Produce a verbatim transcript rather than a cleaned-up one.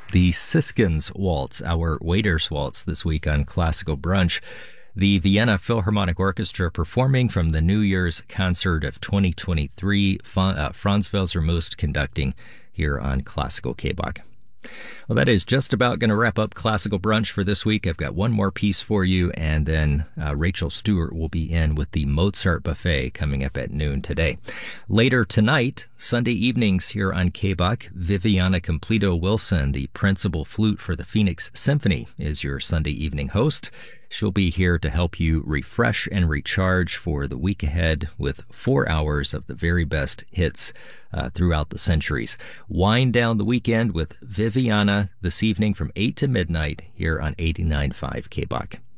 The Siskins Waltz, our Waiters Waltz this week on Classical Brunch. The Vienna Philharmonic Orchestra performing from the New Year's concert of twenty twenty-three, uh, Franz Welser-Möst conducting here on Classical K-Bach. Well, that is just about going to wrap up Classical Brunch for this week. I've got one more piece for you, and then uh, Rachel Stewart will be in with the Mozart Buffet coming up at noon today. Later tonight, Sunday evenings here on K-Bach, Viviana Completo-Wilson, the principal flute for the Phoenix Symphony, is your Sunday evening host. She'll be here to help you refresh and recharge for the week ahead with four hours of the very best hits uh, throughout the centuries. Wind down the weekend with Viviana this evening from eight to midnight here on eighty-nine point five K-Bach.